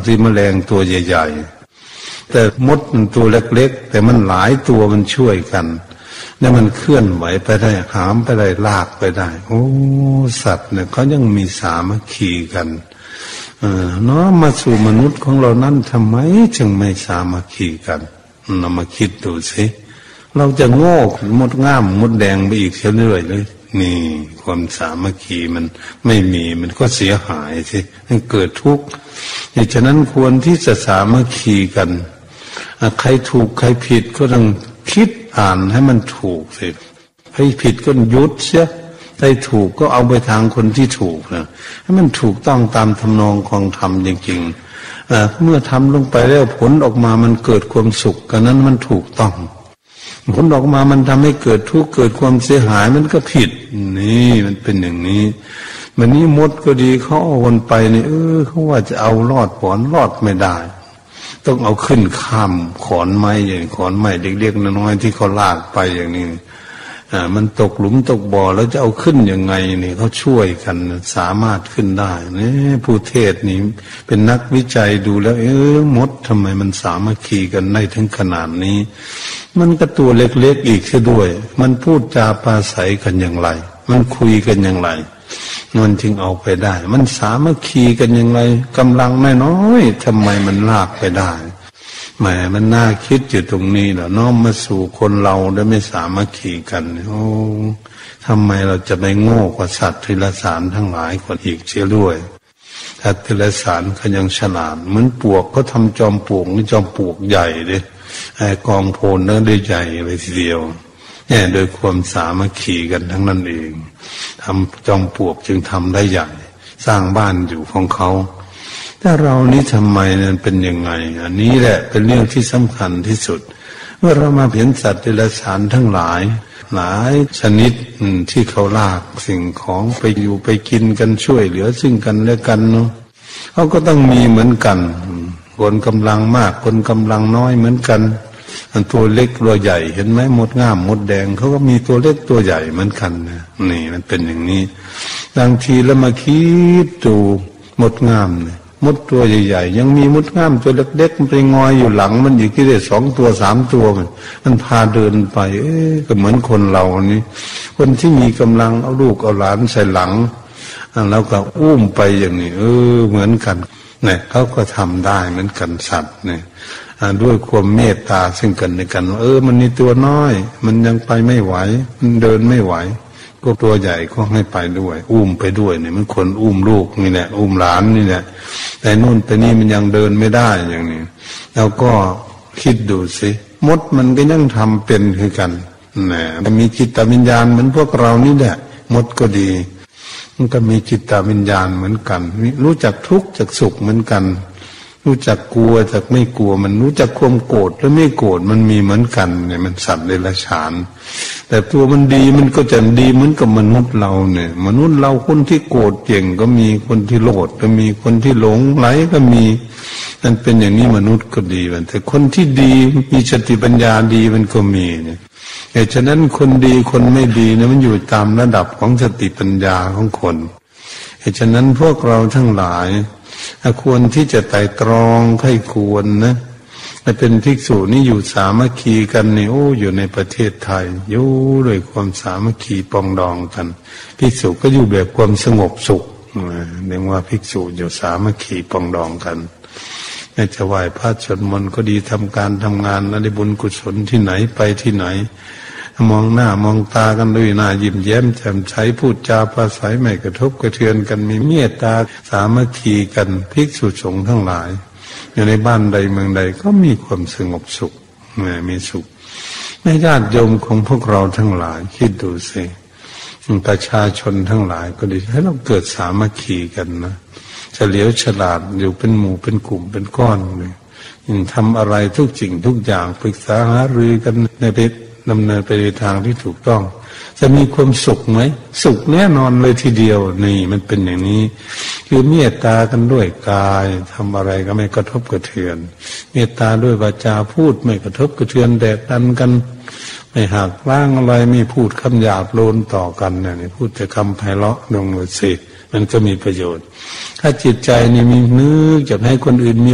ที่แมลงตัวใหญ่ๆแต่มดมันตัวเล็กๆแต่มันหลายตัวมันช่วยกันแล้วมันเคลื่อนไหวไปได้หามไปได้ลากไปได้โอ้สัตว์เนี่ยเขายังมีสามัคคีกันเนาะมาสู่มนุษย์ของเรานั้นทำไมจึงไม่สามัคคีกันเรามาคิดดูสิเราจะโง่มดง่ามมดแดงไปอีกเรื่อยๆเลยนี่ความสามัคคีมันไม่มีมันก็เสียหายสิมันเกิดทุกข์ฉะนั้นควรที่จะสามัคคีกันใครถูกใครผิดก็ต้องคิดอ่านให้มันถูกสิใครผิดก็หยุดเสียใครถูกก็เอาไปทางคนที่ถูกนะให้มันถูกต้องตามทำนองของธรรมจริงๆเมื่อทำลงไปแล้วผลออกมามันเกิดความสุขกันนั้นมันถูกต้องผลออกมามันทำให้เกิดทุกข์เกิดความเสียหายมันก็ผิดนี่มันเป็นอย่างนี้วันนี้มดก็ดีเขาเอาวนไปนี่เขาว่าจะเอารอดผลรอดไม่ได้ต้องเอาขึ้นข้ามขอนไม้อย่างขอนไม้เล็กๆน้อยๆที่เขาลากไปอย่างนี้มันตกหลุมตกบ่อแล้วจะเอาขึ้นยังไงนี่เขาช่วยกันสามารถขึ้นได้นี่ผู้เทศนี่เป็นนักวิจัยดูแล้วมดทำไมมันสามัคคีกันได้ถึงขนาดนี้มันก็ตัวเล็กๆอีกเสียด้วยมันพูดจาปราศัยกันอย่างไรมันคุยกันอย่างไรมันจึงเอาไปได้มันสามัคคีกันอย่างไรกำลังน้อยๆทำไมมันลากไปได้แหมมันน่าคิดอยู่ตรงนี้แหละน้อมมาสู่คนเราได้ไม่สามัคคีกันโอ้ทำไมเราจะไปโง่กว่าสัตว์ทิรสารทั้งหลายคนอีกเสียด้วยสัตว์ทิรสารเขายังฉลาดเหมือนปวกเขาทำจอมปลวกนี่จอมปลวกใหญ่เลยกองโพนนั้นได้ใหญ่เลยทีเดียวเนี่ยโดยความสามัคคีกันทั้งนั้นเองทำจอมปลวกจึงทำได้ใหญ่สร้างบ้านอยู่ของเขาแต่เรานี่ทำไมนั้นเป็นยังไงอันนี้แหละเป็นเรื่องที่สำคัญที่สุดเมื่อเรามาเห็นสัตว์เดรัจฉานทั้งหลายชนิดที่เขาลากสิ่งของไปอยู่ไปกินกันช่วยเหลือซึ่งกันและกันเนาะเขาก็ต้องมีเหมือนกันคนกำลังมากคนกำลังน้อยเหมือนกันตัวเล็กตัวใหญ่เห็นไหมมดง่ามมดแดงเขาก็มีตัวเล็กตัวใหญ่เหมือนกันนะนี่มันเป็นอย่างนี้บางทีแล้วมาคิดดูมดง่ามเนี่ยมดตัวใหญ่ๆยังมีมดง่ามตัวเล็กๆมันไปงอยอยู่หลังมันอยู่ที่ได้2 ตัว 3 ตัวมันพาเดินไปก็เหมือนคนเรานี่คนที่มีกำลังเอาลูกเอาหลานใส่หลังแล้วก็อุ้มไปอย่างนี้เหมือนกันเนี่ยเขาก็ทำได้เหมือนกันสัตว์เนี่ยด้วยความเมตตาซึ่งกันและกันมันนี่ตัวน้อยมันยังไปไม่ไหวมันเดินไม่ไหวก็ตัวใหญ่ก็ให้ไปด้วยอุ้มไปด้วยเนี่ยมันคนอุ้มลูกนี่แหละอุ้มหลานนี่แหละแต่นู่นไปนี่มันยังเดินไม่ได้อย่างนี้แล้วก็คิดดูสิมดมันก็ยังทำเป็นคือกันนะมันมีจิตวิญญาณเหมือนพวกเรานี่แหละมดก็ดีมันก็มีจิตวิญญาณเหมือนกันรู้จักทุกข์จักสุขเหมือนกันรู้จักกลัวจักไม่กลัวมันรู้จักความโกรธหรือไม่โกรธมันมีเหมือนกันเนี่ยมันสัตว์เดรัจฉานแต่ตัวมันดีมันก็จะดีเหมือนกับมนุษย์เราเนี่ยมนุษย์เราคนที่โกรธเก่งก็มีคนที่โลภก็มีคนที่หลงไหลก็มีมันเป็นอย่างนี้มนุษย์ก็ดีแต่คนที่ดีมีสติปัญญาดีมันก็มีเนี่ยฉะนั้นคนดีคนไม่ดีเนี่ยมันอยู่ตามระดับของสติปัญญาของคนฉะนั้นพวกเราทั้งหลายควรที่จะไต่ตรองให้ควรนะเป็นภิกษุนี่อยู่สามัคคีกันนี่อยู่ในประเทศไทยอยู่ด้วยความสามัคคีปองดองกันภิกษุก็อยู่แบบความสงบสุขเรียกว่าภิกษุอยู่สามัคคีปองดองกันจะไหว้พระสวดมนต์ก็ดีทำการทำงานแล้วได้บุญกุศลที่ไหนไปที่ไหนมองหน้ามองตากันด้วยหน้ายิ้มแย้มแจ่มใสพูดจาปราศัยไม่กระทบกระเทือนกันมีเมตตาสามัคคีกันภิกษุสงฆ์ทั้งหลายอยู่ในบ้านใดเมืองใดก็มีความสงบสุขมีสุขในญาติโยมของพวกเราทั้งหลายคิดดูสิประชาชนทั้งหลายก็ดีให้เราเกิดสามัคคีกันนะเฉลียวฉลาดอยู่เป็นหมู่เป็นกลุ่มเป็นก้อนเลยทำอะไรทุกสิ่งทุกอย่างปรึกษาหารือกันในดำเนินไปในทางที่ถูกต้องจะมีความสุขไหมสุขแน่นอนเลยทีเดียวนี่มันเป็นอย่างนี้คือเมตตากันด้วยกายทำอะไรก็ไม่กระทบกระเทือนเมตตาด้วยวาจาพูดไม่กระทบกระเทือนแดกดันกันไม่หักล้างอะไรไม่พูดคำหยาบโลนต่อกันเนี่ยพูดแต่คำไพเราะลงเลยสิมันก็มีประโยชน์ถ้าจิตใจนี่มีนึกจะให้คนอื่นมี